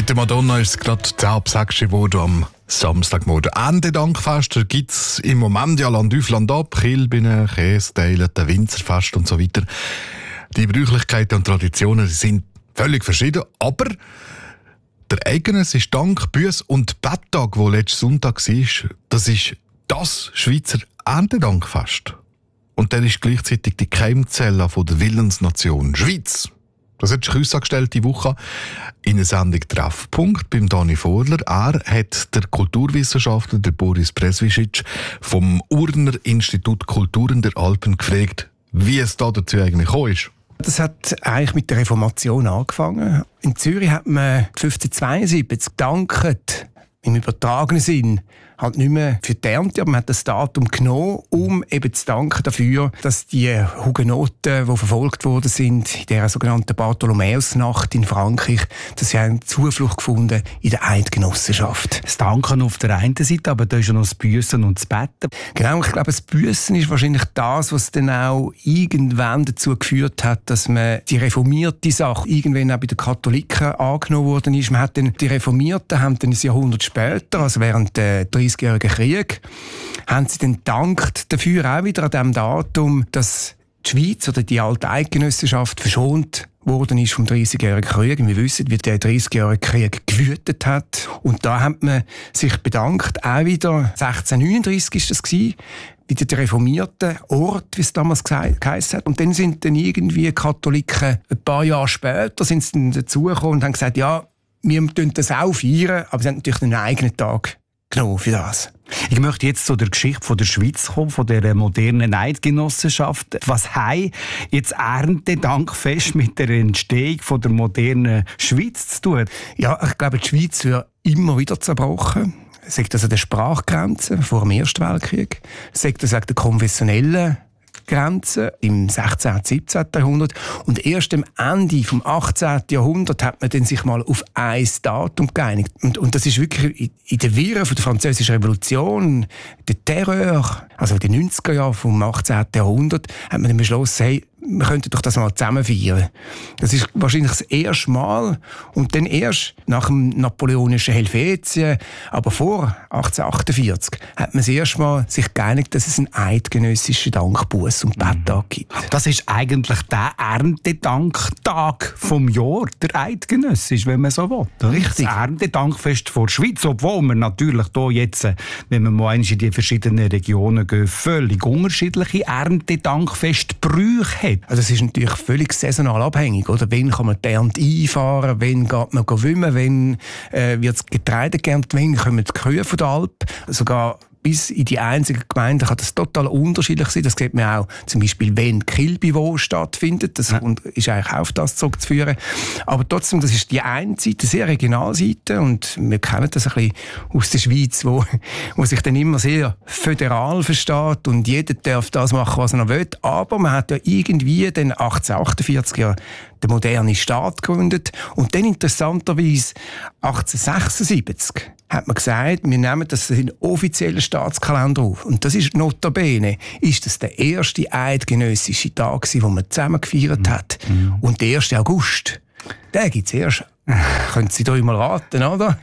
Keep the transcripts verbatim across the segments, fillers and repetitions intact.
Mit der Madonna ist es gerade zehn ab sechs geworden am Samstagmorgen. Erntedankfest gibt es im Moment ja Land auf, Land ab. Kilbinnen, Kästeilen, der Winzerfest und so weiter. Die Bräuchlichkeiten und Traditionen sind völlig verschieden, aber der Eidgenössische Dank, Büss- und Betttag, der letzten Sonntag war, das ist das Schweizer Erntedankfest. Und dann ist gleichzeitig die Keimzelle von der Willensnation Schweiz. Das hat sich herausgestellt diese Woche in einer Sendung «Treffpunkt» beim Dani Vorler. Er hat der Kulturwissenschaftler der Boris Presvicic vom Urner Institut Kulturen der Alpen gefragt, wie es da dazu eigentlich gekommen ist. Das hat eigentlich mit der Reformation angefangen. In Zürich hat man fünfzehnhundertzweiundsiebzig gedankt, im übertragenen Sinn, halt nicht mehr für die Ernte, aber man hat das Datum genommen, um eben zu danken dafür, dass die Hugenoten, die verfolgt worden sind, in der sogenannten Bartholomäusnacht in Frankreich, dass sie haben Zuflucht gefunden in der Eidgenossenschaft. Das Danken auf der einen Seite, aber da ist ja noch das Büssen und das Betten. Genau, ich glaube, das Büssen ist wahrscheinlich das, was dann auch irgendwann dazu geführt hat, dass man die reformierte Sache irgendwann auch bei den Katholiken angenommen worden ist. Man hat dann, die Reformierten haben dann ein Jahrhundert später, also während der dreißigjährigen Krieg, haben sie dann gedankt dafür auch wieder an dem Datum, dass die Schweiz oder die alte Eidgenossenschaft verschont worden ist vom dreißigjährigen Krieg. Wir wissen, wie der dreißigjährige Krieg gewütet hat. Und da hat man sich bedankt, auch wieder sechzehnhundertneununddreissig ist das gewesen, wieder der reformierte Ort, wie es damals geheißen hat. Und dann sind dann irgendwie Katholiken ein paar Jahre später sind sie dann dazugekommen und haben gesagt, ja, wir tun das auch feiern, aber sie haben natürlich einen eigenen Tag genommen für das. Ich möchte jetzt zu der Geschichte von der Schweiz kommen, von der modernen Eidgenossenschaft. Was haben jetzt Erntedankfest mit der Entstehung von der modernen Schweiz zu tun? Ja, ich glaube, die Schweiz wird immer wieder zerbrochen. Sagt das an der Sprachgrenze vor dem Ersten Weltkrieg, sagt das an der konfessionellen Grenzen im sechzehnten und siebzehnten Jahrhundert. Und erst am Ende des achtzehnten Jahrhunderts hat man dann sich mal auf ein Datum geeinigt. Und, und das ist wirklich in der Wirren von der Französischen Revolution, der Terror, also in den neunziger Jahren vom achtzehnten Jahrhundert, hat man dann beschlossen, hey, wir könnten doch das mal zusammen feiern. Das ist wahrscheinlich das erste Mal. Und dann erst nach dem napoleonischen Helvetien, aber vor achtzehnhundertachtundvierzig, hat man das erste Mal sich geeinigt, dass es einen eidgenössischen Dankbuß- und Betttag gibt. Das ist eigentlich der Erntedanktag vom Jahr, der eidgenössisch, wenn man so will. Richtig. Das Erntedankfest vor der Schweiz, obwohl wir natürlich hier jetzt, wenn wir mal in die verschiedenen Regionen gehen, völlig unterschiedliche Erntedankfestbrüche haben. Also es ist natürlich völlig saisonal abhängig, oder? Wann kann man die Ernte einfahren, wann geht man wimmen, wann äh, wird das Getreide geerntet, wann kommen die Kühe von der Alp. Sogar bis in die einzelnen Gemeinden kann das total unterschiedlich sein. Das sieht man auch zum Beispiel, wenn Kilbiwo stattfindet. Das ja. ist eigentlich auch auf das zurückzuführen. Aber trotzdem, das ist die eine Seite, sehr Regionalseite. Und wir kennen das ein bisschen aus der Schweiz, wo, wo sich dann immer sehr föderal versteht und jeder darf das machen, was er noch will. Aber man hat ja irgendwie den achtzehnhundertachtundvierzig ja den modernen Staat gegründet. Und dann interessanterweise achtzehnhundertsechsundsiebzig hat man gesagt, wir nehmen das in den offiziellen Staatskalender auf. Und das ist notabene, ist das der erste eidgenössische Tag, den man zusammen gefeiert hat. Mhm. Und der erste August, den gibt es erst, können Sie da mal raten, oder?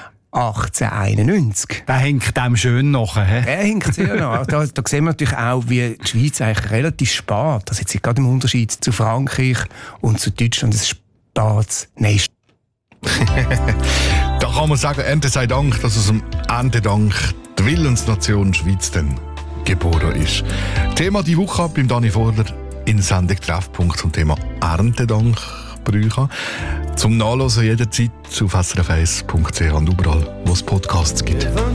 achtzehnhunderteinundneunzig. Der hängt dem schön nach. He? Der hängt sehr nach. Da, da sehen wir natürlich auch, wie die Schweiz eigentlich relativ spät, das ist gerade im Unterschied zu Frankreich und zu Deutschland, das spät nächste. Da kann man sagen, Ernte sei Dank, dass aus dem Erntedank die Willensnation Schweiz dann geboren ist. Thema die Woche beim Dani Vorler in Sendung Treffpunkt zum Thema Erntedankbrüche. Zum Nachlesen jederzeit auf s r f eins punkt c h und überall, wo es Podcasts gibt.